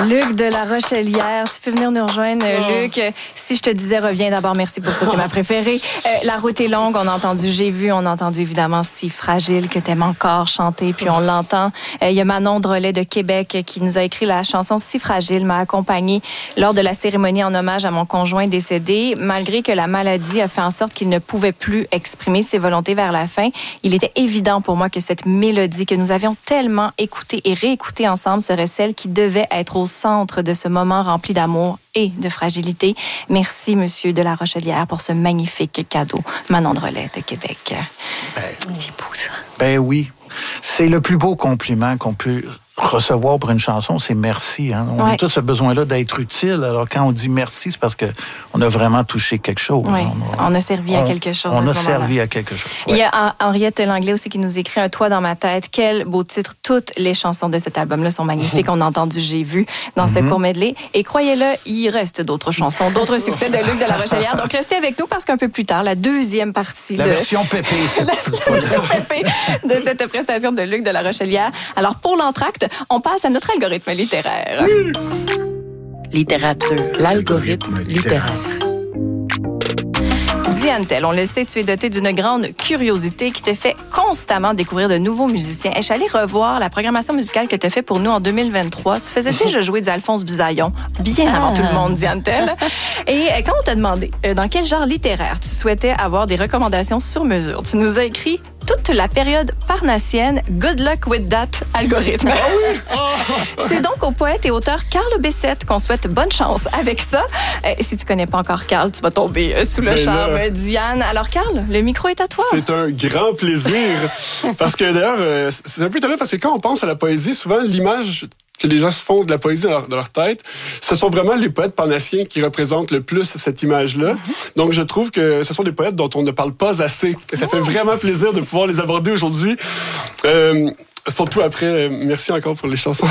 Luc de La Rochelière, tu peux venir nous rejoindre, Luc. Si je te disais reviens d'abord, merci pour ça, c'est ma préférée. La route est longue, on a entendu J'ai vu, on a entendu évidemment Si fragile que t'aimes encore chanter, puis on l'entend. Il y a Manon Drolet de Québec qui nous a écrit la chanson Si fragile, m'a accompagnée lors de la cérémonie en hommage à mon conjoint décédé. Malgré que la maladie a fait en sorte qu'il ne pouvait plus exprimer ses volontés vers la fin, il était évident pour moi que cette mélodie que nous avions tellement écoutée et réécoutée ensemble serait celle qui devait être au centre de ce moment rempli d'amour et de fragilité. Merci, Monsieur de La Rochelière, pour ce magnifique cadeau. Manon Drolet de Québec. C'est beau, ça. Ben oui. C'est le plus beau compliment qu'on peut recevoir pour une chanson, c'est merci. Hein? On a tous ce besoin-là d'être utile. Alors, quand on dit merci, c'est parce qu'on a vraiment touché quelque chose. Oui, on a servi à quelque chose. On a servi à quelque chose. Il y a Henriette Langlais aussi qui nous écrit Un toit dans ma tête. Quel beau titre. Toutes les chansons de cet album-là sont magnifiques. On a entendu J'ai vu dans ce court medley. Et croyez-le, il reste d'autres chansons, d'autres succès de Luc de La Rochelière. Donc, restez avec nous parce qu'un peu plus tard, la deuxième partie la version pépé, la version pépé de cette prestation de Luc de La Rochelière. Alors, pour l'entracte, on passe à notre algorithme littéraire. Oui. Littérature, l'algorithme littéraire. Diane Tell, on le sait, tu es dotée d'une grande curiosité qui te fait constamment découvrir de nouveaux musiciens. Je suis allée revoir la programmation musicale que tu as fait pour nous en 2023. Tu faisais déjà jouer du Alphonse Bisaillon, bien avant tout le monde, Diane Tell. Et quand on t'a demandé dans quel genre littéraire tu souhaitais avoir des recommandations sur mesure, tu nous as écrit toute la période parnassienne. Good luck with that algorithme. C'est donc au poète et auteur Carl Bessette qu'on souhaite bonne chance avec ça. Si tu connais pas encore Carl, tu vas tomber sous le charme, Diane. Alors, Carl, le micro est à toi. C'est un grand plaisir. Parce que d'ailleurs, c'est un peu étonnant parce que quand on pense à la poésie, souvent l'image que les gens se font de la poésie dans leur tête, ce sont vraiment les poètes parnassiens qui représentent le plus cette image-là. Donc, je trouve que ce sont des poètes dont on ne parle pas assez. Et ça fait vraiment plaisir de pouvoir les aborder aujourd'hui. Surtout après, merci encore pour les chansons.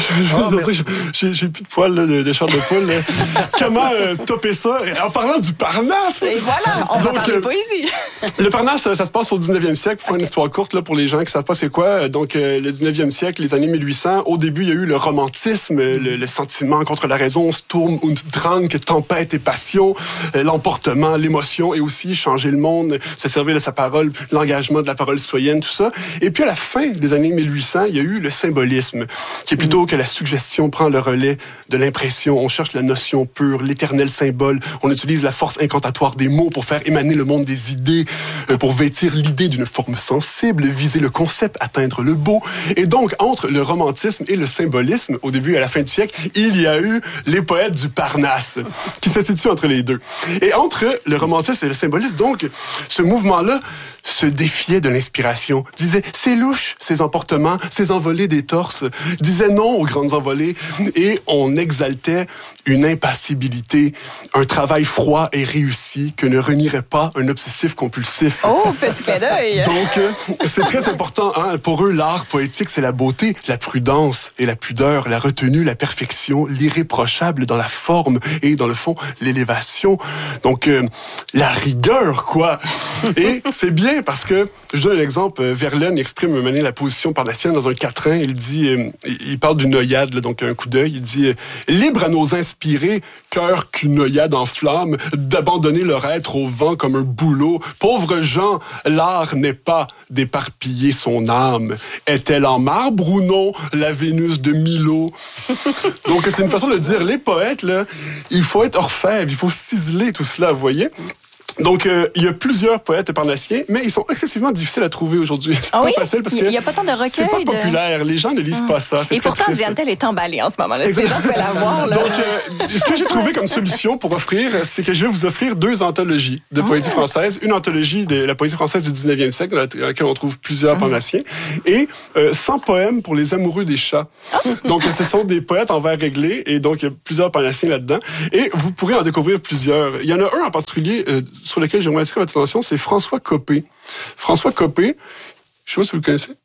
J'ai plus de poils là, de chair de poule. Comment topper ça? En parlant du Parnasse! Et voilà, on va parler poésie. Le Parnasse, ça se passe au 19e siècle. Pour faire une histoire courte là, pour les gens qui ne savent pas c'est quoi. Donc, le 19e siècle, les années 1800, au début, il y a eu le romantisme, le sentiment contre la raison, Sturm und Drang, tempête et passion, l'emportement, l'émotion, et aussi changer le monde, se servir de sa parole, l'engagement de la parole citoyenne, tout ça. Et puis, à la fin des années 1800, il y a eu le symbolisme, qui est plutôt que la suggestion prend le relais de l'impression. On cherche la notion pure, l'éternel symbole. On utilise la force incantatoire des mots pour faire émaner le monde des idées, pour vêtir l'idée d'une forme sensible, viser le concept, atteindre le beau. Et donc, entre le romantisme et le symbolisme, au début et à la fin du siècle, il y a eu les poètes du Parnasse, qui se situent entre les deux. Et entre le romantisme et le symbolisme, donc, ce mouvement-là se défiait de l'inspiration, disait « c'est louche, ces emportements, ces envolées des torses », disait non aux grandes envolées, et on exaltait une impassibilité, un travail froid et réussi que ne renierait pas un obsessif compulsif. Oh, petit clin d'œil! Donc, c'est très important. Hein? Pour eux, l'art poétique, c'est la beauté, la prudence et la pudeur, la retenue, la perfection, l'irréprochable dans la forme et dans le fond, l'élévation. Donc, la rigueur, quoi. Et c'est bien parce que, je donne un exemple, Verlaine exprime la position parnassienne dans un quatrain. Il dit, il parle d'une œillade, là, donc un coup d'œil. Il dit « Libre à nos inspirés, cœur qu'une œillade enflamme, d'abandonner leur être au vent comme un bouleau. Pauvres gens, l'art n'est pas d'éparpiller son âme. Est-elle en marbre ou non, la Vénus de Milo? » Donc, c'est une façon de dire, les poètes, là, il faut être orfèvre, il faut ciseler tout cela, vous voyez? Donc, il y a plusieurs poètes parnassiens, mais ils sont excessivement difficiles à trouver aujourd'hui. C'est pas facile parce que il n'y a pas tant de recueils. C'est pas populaire. Les gens ne lisent pas ça. Et pourtant, Diane Tell est emballée en ce moment. Les gens peuvent la voir. Là. Donc, ce que j'ai trouvé comme solution pour offrir, c'est que je vais vous offrir 2 anthologies de poésie française. Une anthologie de la poésie française du 19e siècle, dans laquelle on trouve plusieurs parnassiens, et 100 poèmes pour les amoureux des chats. Donc, ce sont des poètes en vers réglés, et donc il y a plusieurs parnassiens là-dedans. Et vous pourrez en découvrir plusieurs. Il y en a un en particulier sur lequel j'aimerais attirer votre attention, c'est François Copé. François Copé, je ne sais pas si vous le connaissez.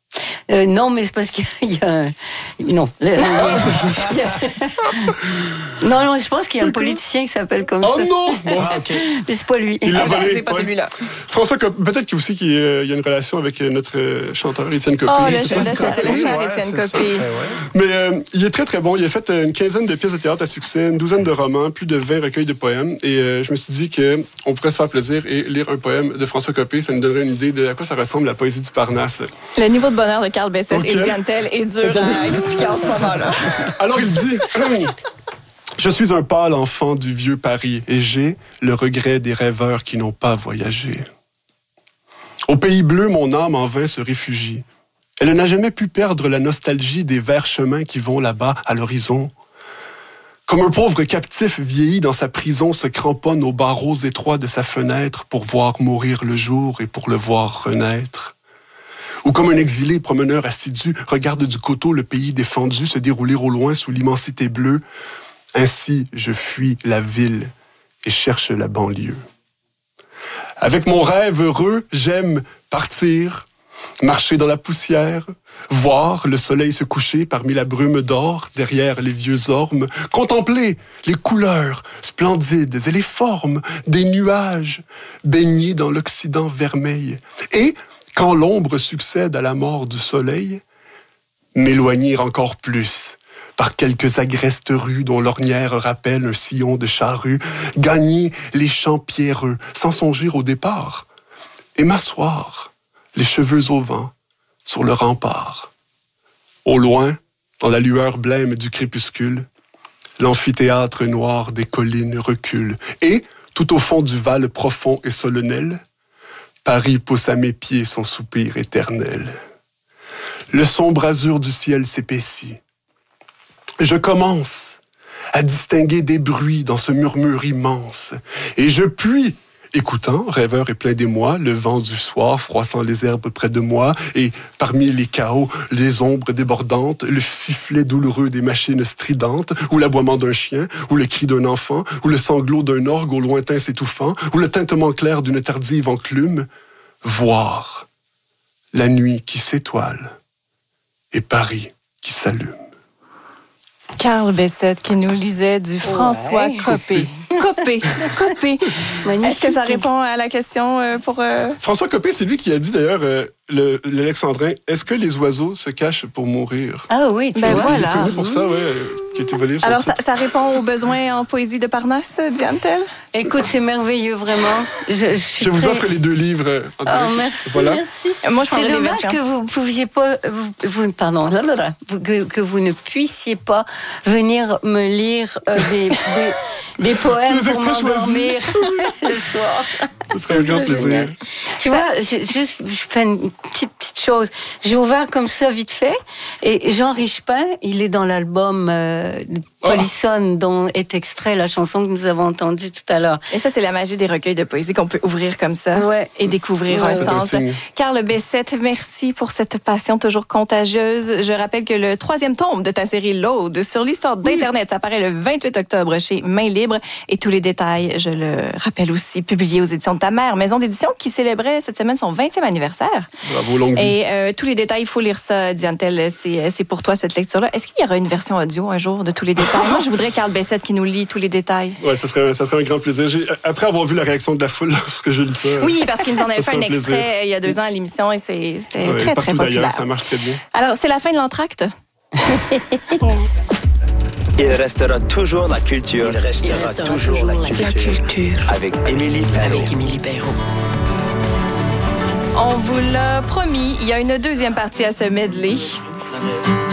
Non, mais c'est parce qu'il y a non. Non, je pense qu'il y a un politicien qui s'appelle comme ça. Oh non! Bon. Mais c'est pas lui. C'est pas celui-là. François Copé, peut-être aussi qu'il y a une relation avec notre chanteur Étienne Copé. Oh, le cher Étienne Copé. Mais il est très, très bon. Il a fait une quinzaine de pièces de théâtre à succès, une douzaine de romans, plus de 20 recueils de poèmes. Et je me suis dit qu'on pourrait se faire plaisir et lire un poème de François Copé. Ça nous donnerait une idée de à quoi ça ressemble la poésie du Parnasse. Le niveau de bonheur de Carl Bessette et Diane Tell est dur à expliquer en ce moment-là. Alors il dit... Je suis un pâle enfant du vieux Paris et j'ai le regret des rêveurs qui n'ont pas voyagé. Au pays bleu, mon âme en vain se réfugie. Elle n'a jamais pu perdre la nostalgie des verts chemins qui vont là-bas à l'horizon. Comme un pauvre captif vieilli dans sa prison se cramponne aux barreaux étroits de sa fenêtre pour voir mourir le jour et pour le voir renaître. Ou comme un exilé promeneur assidu regarde du coteau le pays défendu se dérouler au loin sous l'immensité bleue. Ainsi, je fuis la ville et cherche la banlieue. Avec mon rêve heureux, j'aime partir, marcher dans la poussière, voir le soleil se coucher parmi la brume d'or derrière les vieux ormes, contempler les couleurs splendides et les formes des nuages baignés dans l'Occident vermeil. Et, quand l'ombre succède à la mort du soleil, m'éloigner encore plus par quelques agrestes rues dont l'ornière rappelle un sillon de charrue, gagner les champs pierreux sans songer au départ, et m'asseoir, les cheveux au vent, sur le rempart. Au loin, dans la lueur blême du crépuscule, l'amphithéâtre noir des collines recule, et, tout au fond du val profond et solennel, Paris pousse à mes pieds son soupir éternel. Le sombre azur du ciel s'épaissit. Je commence à distinguer des bruits dans ce murmure immense, et je puis, écoutant, rêveur et plein d'émoi, le vent du soir froissant les herbes près de moi, et parmi les chaos, les ombres débordantes, le sifflet douloureux des machines stridentes, ou l'aboiement d'un chien, ou le cri d'un enfant, ou le sanglot d'un orgue au lointain s'étouffant, ou le tintement clair d'une tardive enclume, voir la nuit qui s'étoile et Paris qui s'allume. Carl Bessette qui nous lisait du François Copé. Copé. Est-ce que ça répond à la question pour... François Copé, c'est lui qui a dit d'ailleurs, l'Alexandrin, est-ce que les oiseaux se cachent pour mourir? Ah oui, tu vois. Voilà. Il est connu pour ça, qui a été volé. Alors, ça répond aux besoins en poésie de Parnasse, Diane Tell? Écoute, c'est merveilleux, vraiment. Je vous offre les 2 livres en direct. Oh, merci, voilà. merci. Moi, je c'est dommage que vous pouviez pas... que vous ne puissiez pas venir me lire des poèmes pour m'endormir le soir. Ce serait un grand plaisir. Tu vois, je fais une petite chose. J'ai ouvert comme ça vite fait, et Jean Richepin, il est dans l'album Polisson, dont est extrait la chanson que nous avons entendue tout à l'heure. Et ça, c'est la magie des recueils de poésie qu'on peut ouvrir comme ça et découvrir un sens. Carl Bessette, merci pour cette passion toujours contagieuse. Je rappelle que le 3e tome de ta série L'Aude sur l'histoire d'Internet, ça paraît le 28 octobre chez Main Libre. Et tous les détails, je le rappelle aussi, publiés aux éditions de ta mère, maison d'édition qui célébrait cette semaine son 20e anniversaire. Bravo, longue vie. Et tous les détails, il faut lire ça, Diane Tell, c'est pour toi cette lecture-là. Est-ce qu'il y aura une version audio un jour de tous les détails? Moi, je voudrais Carl Bessette qui nous lit tous les détails. Oui, ça serait un grand plaisir. Après avoir vu la réaction de la foule lorsque je lis ça. Oui, parce qu'il nous en avait fait un extrait il y a 2 ans à l'émission et c'était très, très populaire. Ça marche très bien. Alors, c'est la fin de l'entracte. Il restera toujours la culture. Il restera toujours la culture. Avec Émilie Perrault. On vous l'a promis, il y a une 2e partie à ce medley.